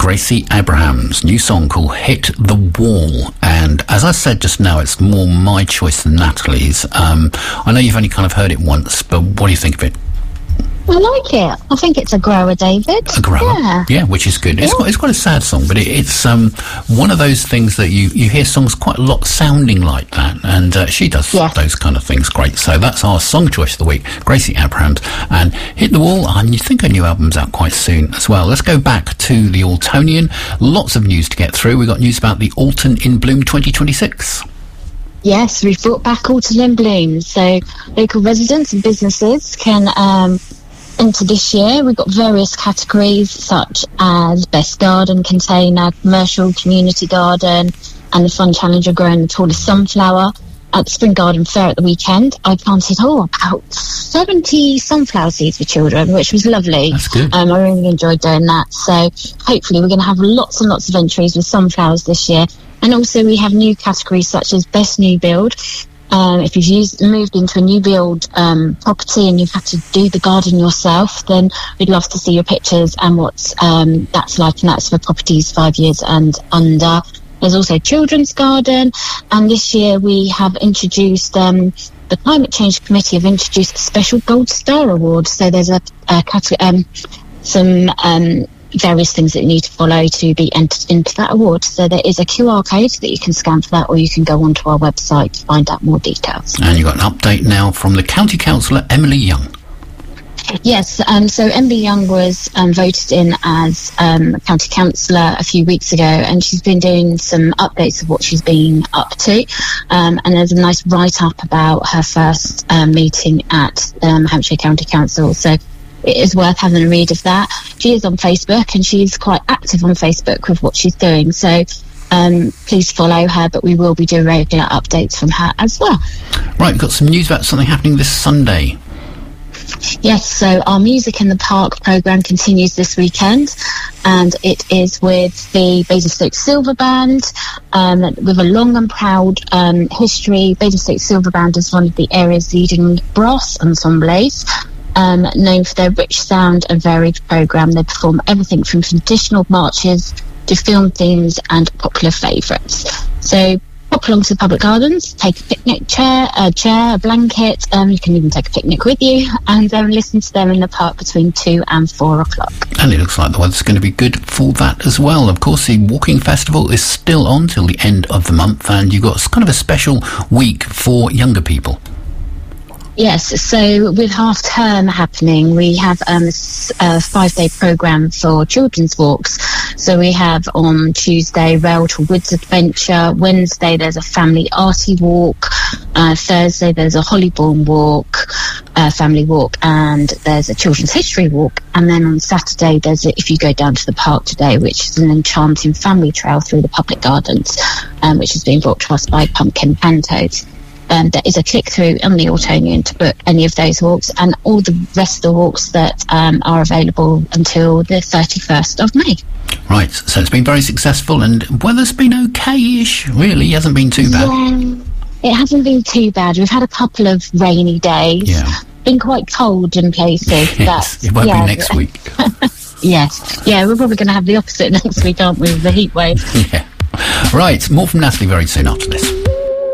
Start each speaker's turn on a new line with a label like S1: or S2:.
S1: Gracie Abraham's new song called Hit the Wall. And as I said just now, it's more my choice than Natalie's. I know you've only kind of heard it once, but what do you think of it?
S2: I like it. I think it's a grower, David.
S1: A grower, yeah, which is good. It's quite a sad song, but it's one of those things that you hear songs quite a lot sounding like that, and she does those kind of things great. So that's our song choice of the week, Gracie Abrahams, and Hit the Wall. And you think her new album's out quite soon as well. Let's go back to the Altonian. Lots of news to get through. We've got news about the Alton in Bloom 2026.
S2: Yes, we've brought back Alton in Bloom, so local residents and businesses can into this year. We've got various categories such as Best Garden Container, Commercial Community Garden, and the Fun Challenge of growing the tallest sunflower. At the Spring Garden Fair at the weekend, I planted about 70 sunflower seeds for children, which was lovely.
S1: That's good.
S2: I really enjoyed doing that. So hopefully we're going to have lots and lots of entries with sunflowers this year. And also we have new categories such as Best New Build. If you've moved into a new build property and you've had to do the garden yourself, then we'd love to see your pictures and what that's like, and that's for properties 5 years and under. There's also Children's Garden, and this year we have introduced the Climate Change Committee have introduced a special Gold Star Award. So there's a category, some various things that you need to follow to be entered into that award. So there is a QR code that you can scan for that, or you can go onto our website to find out more details.
S1: And you've got an update now from the County Councillor, Emily Young.
S2: Yes, so Emily Young was voted in as County Councillor a few weeks ago, and she's been doing some updates of what she's been up to, and there's a nice write-up about her first meeting at Hampshire County Council, so it is worth having a read of that. She is on Facebook, and she's quite active on Facebook with what she's doing, so please follow her, but we will be doing regular updates from her as well.
S1: Right, we've got some news about something happening this Sunday.
S2: Yes, so our Music in the Park programme continues this weekend, and it is with the Basingstoke Silver Band, with a long and proud history. Basingstoke Silver Band is one of the area's leading brass ensembles, known for their rich sound and varied programme. They perform everything from traditional marches to film themes and popular favourites. So pop along to the public gardens, take a picnic chair, a blanket, you can even take a picnic with you, and listen to them in the park between 2 and 4 o'clock.
S1: And it looks like the weather's going to be good for that as well. Of course, the Walking Festival is still on till the end of the month, and you've got kind of a special week for younger people.
S2: Yes, so with half term happening, we have a 5-day programme for children's walks. So we have on Tuesday, Rail to Woods Adventure. Wednesday, there's a family arty walk. Thursday, there's a Hollybourne walk, family walk, and there's a children's history walk. And then on Saturday, if you go down to the park today, which is an enchanting family trail through the public gardens, which is being brought to us by Pumpkin Pantos. There is a click-through on the Altonian to book any of those walks, and all the rest of the walks that are available until the 31st of May.
S1: Right, so it's been very successful, and weather's been okay-ish, really. It hasn't been too bad.
S2: Yeah, it hasn't been too bad. We've had a couple of rainy days.
S1: Yeah.
S2: Been quite cold in places.
S1: Yes,
S2: but,
S1: it won't be next week.
S2: Yes. Yeah, we're probably going to have the opposite next week, aren't we, with the heat wave?
S1: Yeah. Right, more from Natalie very soon after this.